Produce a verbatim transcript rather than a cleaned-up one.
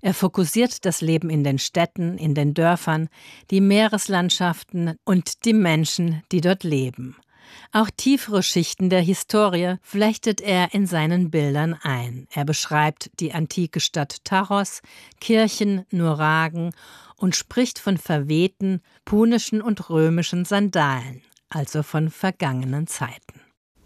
Er fokussiert das Leben in den Städten, in den Dörfern, die Meereslandschaften und die Menschen, die dort leben. Auch tiefere Schichten der Historie flechtet er in seinen Bildern ein. Er beschreibt die antike Stadt Taros, Kirchen, Nuragen und spricht von verwehten punischen und römischen Sandalen, also von vergangenen Zeiten.